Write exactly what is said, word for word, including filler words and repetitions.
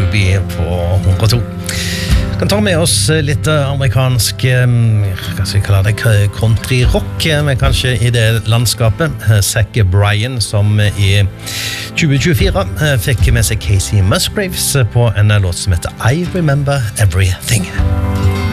Baby på hundre og to. Vi kan ta med oss litt amerikansk, hva skal vi kalle det, country-rock, men kanskje i det landskapet. Zach Bryan, som i tjue tjuefire fikk med seg Casey Musgraves på en låt som heter I Remember Everything.